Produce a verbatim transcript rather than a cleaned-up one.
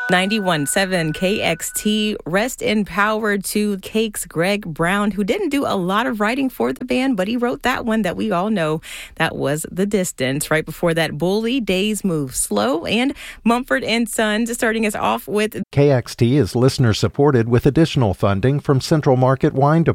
ninety-one point seven K X T. Rest in power to Cake's Greg Brown, who didn't do a lot of writing for the band, but he wrote that one that we all know. That was The Distance. Right before that, Bully, Days Move Slow, and Mumford and Sons, starting us off with K X T is listener supported with additional funding from Central Market Wine Department.